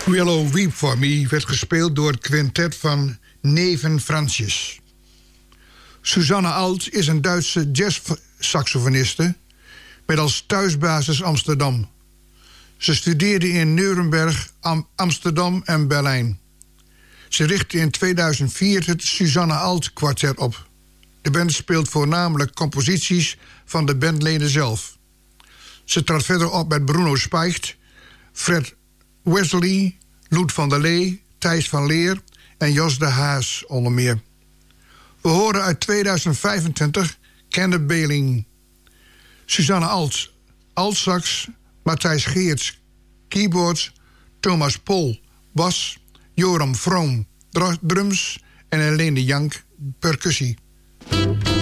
Willow Weep For Me werd gespeeld door het quintet van Neven Fransjes. Susanne Alt is een Duitse jazzsaxofoniste met als thuisbasis Amsterdam. Ze studeerde in Nuremberg, Amsterdam en Berlijn. Ze richtte in 2004 het Susanne Alt Quartet op. De band speelt voornamelijk composities van de bandleden zelf. Ze trad verder op met Bruno Speicht, Fred Wesley, Loet van der Lee, Thijs van Leer en Jos de Haas onder meer. We horen uit 2025 Kenneth Beling, Susanne Alt, altsax, Matthijs Geerts, keyboards, Thomas Pol, bas, Joram Vroom, drums en Helene Jank, percussie.